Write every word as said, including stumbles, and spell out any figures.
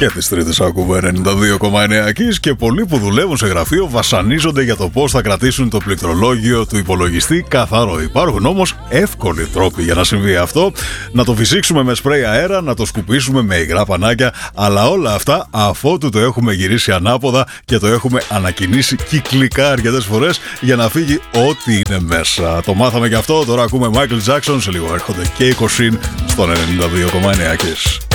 Και τις Τρίτες ακούμε ενενήντα δύο κόμμα εννέα Kiss και πολλοί που δουλεύουν σε γραφείο βασανίζονται για το πώς θα κρατήσουν το πληκτρολόγιο του υπολογιστή καθαρό. Υπάρχουν όμως εύκολοι τρόποι για να συμβεί αυτό. Να το φυσήξουμε με σπρέι αέρα, να το σκουπίσουμε με υγρά πανάκια, αλλά όλα αυτά αφότου το έχουμε γυρίσει ανάποδα και το έχουμε ανακοινήσει κυκλικά αρκετές φορές για να φύγει ό,τι είναι μέσα. Το μάθαμε και αυτό, τώρα ακούμε Michael Jackson, σε λίγο έρχονται και οι Κοσίν στον ενενήντα δύο κόμμα εννέα Kiss.